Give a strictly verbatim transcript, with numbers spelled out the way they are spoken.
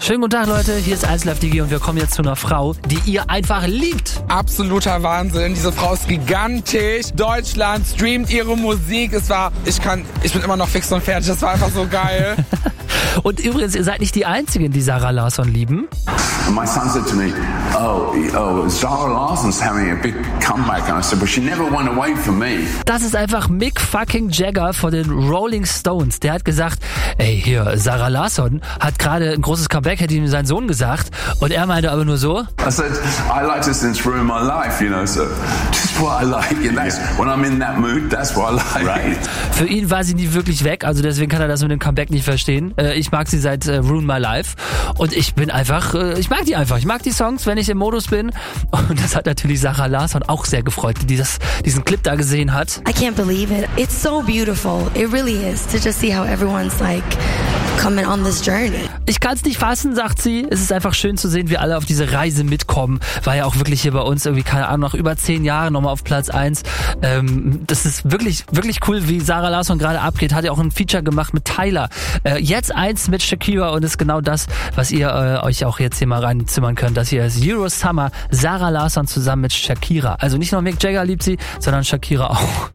Schönen guten Tag, Leute. Hier ist eins Live D G und wir kommen jetzt zu einer Frau, die ihr einfach liebt. Absoluter Wahnsinn. Diese Frau ist gigantisch. Deutschland streamt ihre Musik. Es war, ich kann, ich bin immer noch fix und fertig. Das war einfach so geil. Und übrigens, ihr seid nicht die Einzigen, die Zara Larsson lieben. And my son said to me, oh, oh, Zara Larsson's having a big comeback. And I said, but she never went away from me. Das ist einfach Mick fucking Jagger von den Rolling Stones. Der hat gesagt, ey, hier, Zara Larsson hat gerade ein großes Comeback, hätte ihm sein Sohn gesagt. Und er meinte aber nur so. I said, I like to since ruin my life, you know, so that's what I like. And that's, when I'm in that mood, that's what I like. Right. Für ihn war sie nie wirklich weg, also deswegen kann er das mit dem Comeback nicht verstehen. Ich mag sie seit äh, Ruin My Life und ich bin einfach, äh, ich mag die einfach. Ich mag die Songs, wenn ich im Modus bin. Und das hat natürlich Zara Larsson auch sehr gefreut, die das, diesen Clip da gesehen hat. I can't believe it. It's so beautiful. It really is. To just see how everyone's like coming on this journey. Ich kann es nicht fassen, sagt sie. Es ist einfach schön zu sehen, wie alle auf diese Reise mitkommen. War ja auch wirklich hier bei uns irgendwie, keine Ahnung, nach über zehn Jahren nochmal auf Platz eins. Ähm, das ist wirklich, wirklich cool, wie Zara Larsson gerade abgeht. Hat ja auch ein Feature gemacht mit Tyler. Äh, jetzt eins mit Shakira und ist genau das, was ihr äh, euch auch jetzt hier mal reinzimmern könnt. Das hier ist Euro Summer, Zara Larsson zusammen mit Shakira. Also nicht nur Mick Jagger liebt sie, sondern Shakira auch.